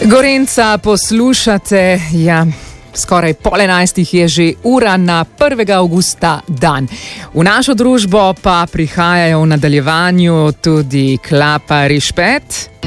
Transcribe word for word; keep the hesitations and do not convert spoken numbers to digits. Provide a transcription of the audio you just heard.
Gorenca poslušate, ja, skoraj pol enajstih je že ura na prvega avgusta dan. V našo družbo pa prihajajo v nadaljevanju tudi Klapa Rišpet